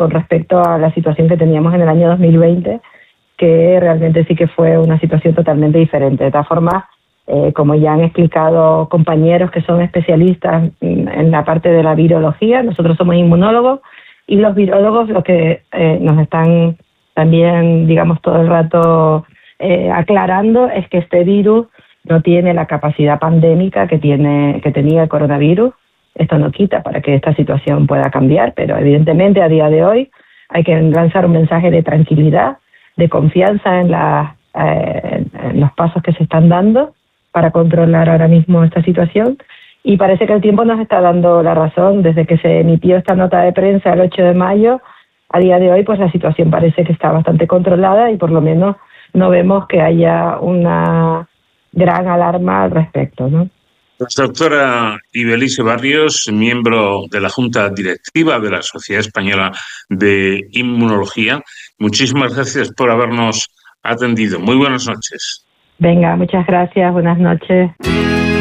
con respecto a la situación que teníamos en el año 2020, que realmente sí que fue una situación totalmente diferente. De todas formas, como ya han explicado compañeros que son especialistas en la parte de la virología, nosotros somos inmunólogos y los virólogos lo que nos están también, digamos, todo el rato aclarando es que este virus no tiene la capacidad pandémica que tenía el coronavirus. Esto no quita para que esta situación pueda cambiar, pero evidentemente a día de hoy hay que lanzar un mensaje de tranquilidad, de confianza en los pasos que se están dando para controlar ahora mismo esta situación, y parece que el tiempo nos está dando la razón. Desde que se emitió esta nota de prensa el 8 de mayo, a día de hoy pues la situación parece que está bastante controlada y por lo menos no vemos que haya una gran alarma al respecto, ¿no? La doctora Ibelice Barrios, miembro de la Junta Directiva de la Sociedad Española de Inmunología, muchísimas gracias por habernos atendido. Muy buenas noches. Venga, muchas gracias, buenas noches.